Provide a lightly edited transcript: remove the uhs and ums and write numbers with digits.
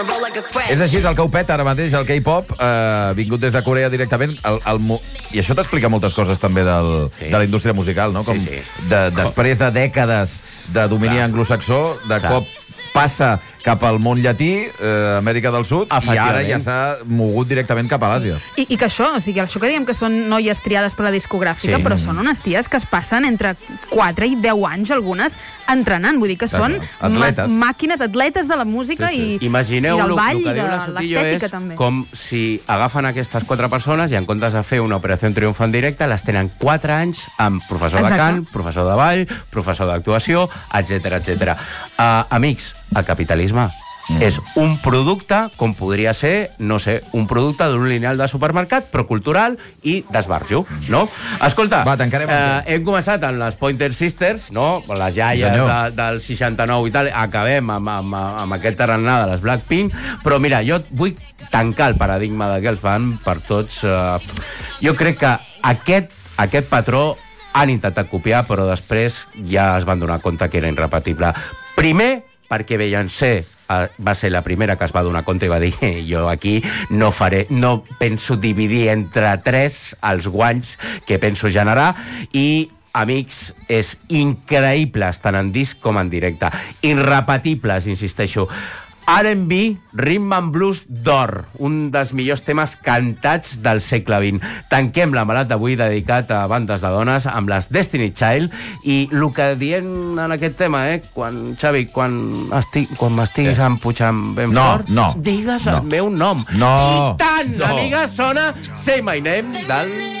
És així, el que ho peta ara mateix, el K-pop, vingut des de Corea directament, i això t'explica moltes coses també de la indústria musical, no? Com després de dècades de domini anglosaxó, de cop passa cap al món llatí, Amèrica del Sud, i ara ja s'ha mogut directament cap a l'Àsia. I que això que diem que són noies triades per la discogràfica, però són unes ties que es passen entre 4 i 10 anys, algunes, entrenant. Vull dir que són màquines, atletes de la música i del ball i de l'estètica, també. Com si agafen aquestes 4 persones i en comptes de fer una operació triomf en directe, les tenen 4 anys amb professor de cant, professor de ball, professor d'actuació, etc. Amics, el capitalisme és un producte, com podria ser, no sé, un producte d'un lineal de supermercat, però cultural i d'esbarjo, no? Escolta, hem començat amb les Pointer Sisters, no? Les jaies del 69 i tal, acabem amb aquest tarannà de les Blackpink, però mira, jo vull tancar el paradigma de girls band per tots. Jo crec que aquest patró han intentat copiar, però després ja es van donar compte que era irrepetible. Primer, perquè Beyoncé va ser la primera que es va donar compte i va dir jo aquí no penso dividir entre 3 els guanys que penso generar, i amics, és increïbles tant en disc com en directe, irrepetibles, insisteixo. R&B, Rhythm and Blues d'or, un dels millors temes cantats del segle XX. Tanquem l'embalat d'avui dedicat a bandes de dones amb les Destiny Child, i el que diem en aquest tema, Xavi, quan m'estiguis empujant ben fort, digues el meu nom. I tant! Amiga, sona Say My Name del